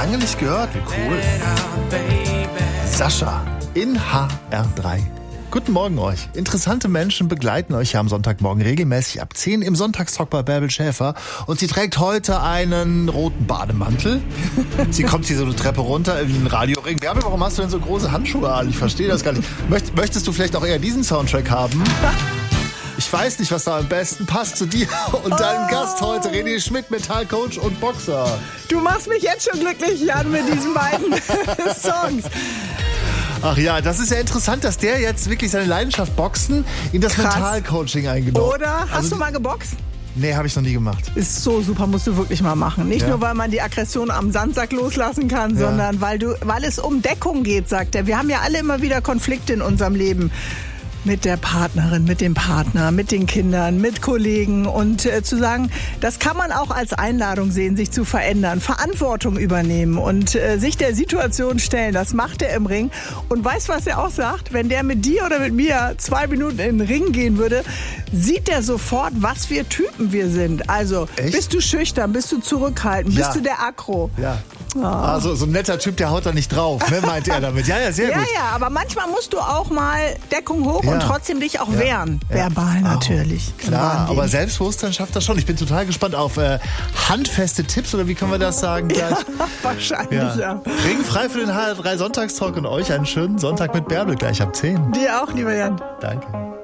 lange nicht gehört. Wie cool. Sascha in HR3. Guten Morgen euch. Interessante Menschen begleiten euch ja am Sonntagmorgen regelmäßig ab 10 im Sonntagstalk bei Bärbel Schäfer. Und sie trägt heute einen roten Bademantel. Sie kommt hier so eine Treppe runter in den Radioring. Bärbel, warum hast du denn so große Handschuhe an? Ich verstehe das gar nicht. Möchtest du vielleicht auch eher diesen Soundtrack haben? Ich weiß nicht, was da am besten passt zu dir und deinem Gast heute, René Schmidt, Metallcoach und Boxer. Du machst mich jetzt schon glücklich, Jan, mit diesen beiden Songs. Ach ja, das ist ja interessant, dass der jetzt wirklich seine Leidenschaft Boxen in das Mentalcoaching eingenommen hat. Oder? Hast du mal geboxt? Nee, habe ich noch nie gemacht. Ist so super, musst du wirklich mal machen. Nicht nur, weil man die Aggression am Sandsack loslassen kann, sondern weil es um Deckung geht, sagt er. Wir haben ja alle immer wieder Konflikte in unserem Leben. Mit der Partnerin, mit dem Partner, mit den Kindern, mit Kollegen und zu sagen, das kann man auch als Einladung sehen, sich zu verändern, Verantwortung übernehmen und sich der Situation stellen. Das macht er im Ring. Und weißt du, was er auch sagt? Wenn der mit dir oder mit mir 2 Minuten in den Ring gehen würde, sieht er sofort, was für Typen wir sind. Also, bist du schüchtern, bist du zurückhaltend, bist du der Aggro? Ja. Also so ein netter Typ, der haut da nicht drauf, ne, meint er damit. Ja, sehr gut. Ja, aber manchmal musst du auch mal Deckung hoch und trotzdem dich auch wehren. Verbal natürlich. Klar, aber Selbstbewusstsein schafft das schon. Ich bin total gespannt auf handfeste Tipps, oder wie können wir das sagen? Ja, wahrscheinlich, ja. Ringfrei für den HR3 Sonntagstalk und euch einen schönen Sonntag mit Bärbel gleich ab 10. Dir auch, lieber Jan. Danke.